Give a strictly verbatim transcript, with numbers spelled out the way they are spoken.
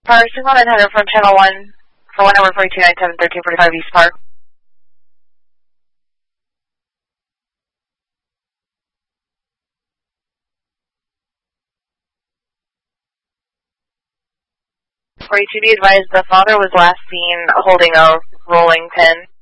Power signal nine hundred from channel one for one number forty-two ninety-seven, thirteen forty-five East Park. forty-two, be advised the father was last seen holding a rolling pin.